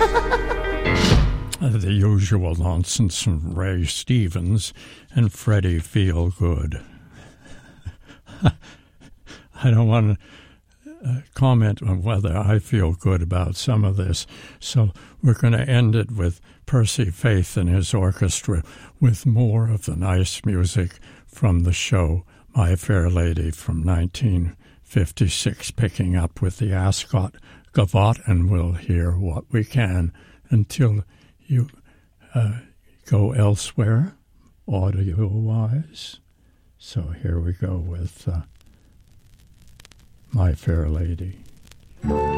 The usual nonsense from Ray Stevens and Freddie Feelgood. I don't want to comment on whether I feel good about some of this, so we're going to end it with Percy Faith and his orchestra with more of the nice music from the show My Fair Lady from 1956, picking up with the Ascot Gavotte, and we'll hear what we can until you go elsewhere, audio-wise. So here we go with My Fair Lady.